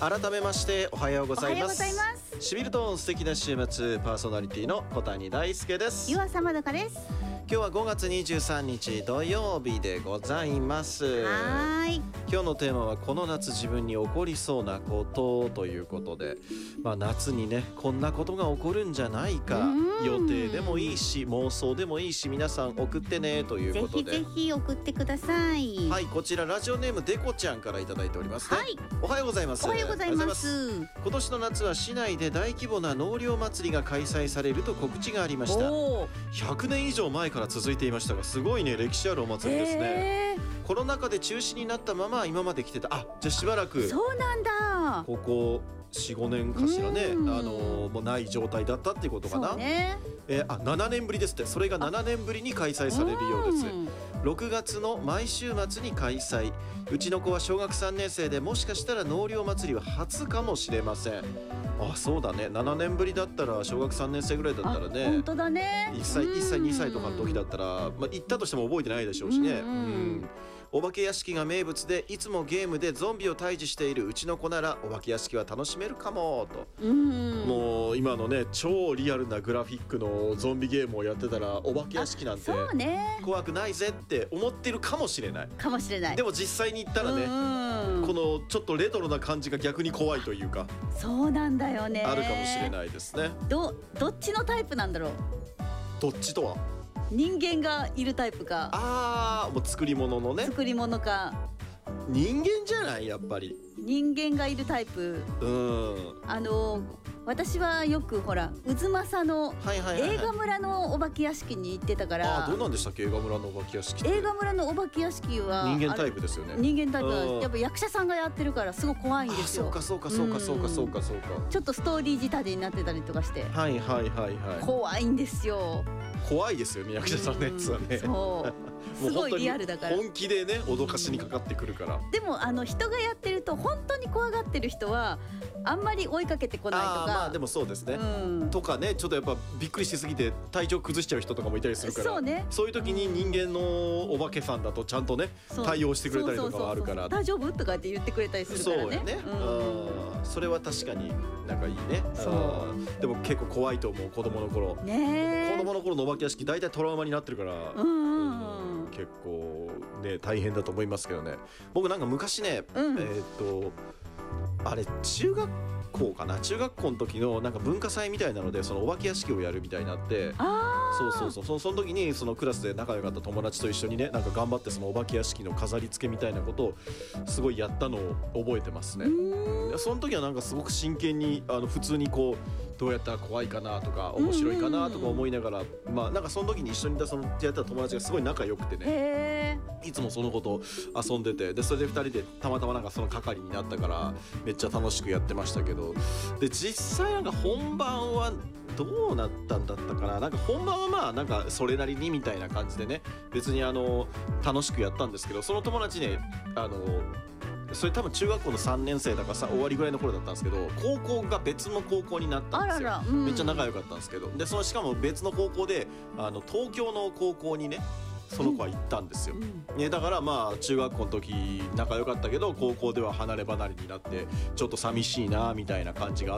改めましておはようございます。 おはようございます。 しびるとん素敵な週末、パーソナリティの小谷大輔です。 湯浅まどかです。 今日は5月23日土曜日でございます。 はい。 今日のテーマはこの夏自分に起こりそうなことということで、夏にねこんなことが起こるんじゃないか、予定でもいいし妄想でもいいし、皆さん送ってねということで、 ぜひぜひ送ってください。 はい、こちらラジオネームでこちゃんからいただいておりますね。 はい、 おはようございます。 おはようございます。 今年の夏は市内で大規模な納涼祭りが開催されると告知がありました。100年以上前から続いていましたが、すごいね、歴史あるお祭りですね。コロナ禍で中止になったまま今まで来てた。じゃあしばらくそうなんだ、 ここ 4,5 年かしらね、もうない状態だったっていうことかな。 そうね。 7年ぶりですって。それが7年ぶりに開催されるようです。6月の毎週末に開催。うちの子は小学3年生で、もしかしたら納涼祭りは初かもしれません。そうだね、7年ぶりだったら小学3年生ぐらいだったらね、 本当だね。 1歳2歳とかの時だったら、行ったとしても覚えてないでしょうしね。お化け屋敷が名物で、いつもゲームでゾンビを退治しているうちの子ならお化け屋敷は楽しめるかもと。もう今のね超リアルなグラフィックのゾンビゲームをやってたら、お化け屋敷なんて怖くないぜって思ってるかもしれない。でも実際に行ったらね、このちょっとレトロな感じが逆に怖いというか、 そうなんだよね、 あるかもしれないですね。 どっちのタイプなんだろう。 どっちとは、 人間がいるタイプか、 もう作り物のね、 作り物か。 人間じゃない、やっぱり人間がいるタイプ。私はよくほら渦政の映画村のお化け屋敷に行ってたから。 どうなんでしたっけ、映画村のお化け屋敷って。 映画村のお化け屋敷は人間タイプですよね。 人間タイプはやっぱ役者さんがやってるからすごい怖いんですよ。 そうか。ちょっとストーリー仕立てになってたりとかして、怖いんですよ。 怖いですよね、役者さんのやつはね。 すごいリアルだから、 本気でね脅かしにかかってくるから。でも人がやってると本当に怖がってる人はあんまり追いかけてこないとか。 でもそうですね、とかね、ちょっとやっぱびっくりしすぎて体調崩しちゃう人とかもいたりするから、そういう時に人間のお化けさんだとちゃんとね対応してくれたりとかはあるから、 大丈夫とかって言ってくれたりするからね。 そうよね。それは確かになんかいいね。でも結構怖いと思う、子供の頃。子供の頃のお化け屋敷大体トラウマになってるから、結構ね大変だと思いますけどね。僕なんか昔ね、あれ中学校かな、中学校の時のなんか文化祭みたいなので、そのお化け屋敷をやるみたいになって、その時にそのクラスで仲良かった友達と一緒にね、なんか頑張ってそのお化け屋敷の飾り付けみたいなことをすごいやったのを覚えてますね。その時はなんかすごく真剣に普通にこうどうやったら怖いかなとか面白いかなとか思いながら、なんかその時に一緒にやった友達がすごい仲良くてね、いつもその子と遊んでて、でそれで2人でたまたまなんかその係になったからめっちゃ楽しくやってましたけど、で実際なんか本番はどうなったんだったかな。なんか本番はなんかそれなりにみたいな感じでね、別に楽しくやったんですけど、その友達ねそれ多分中学校の3年生だから終わりぐらいの頃だったんですけど、高校が別の高校になったんですよ。めっちゃ仲良かったんですけど、でしかも別の高校で東京の高校にねその子は行ったんですよ。だから中学校の時仲良かったけど高校では離れ離れになってちょっと寂しいなみたいな感じが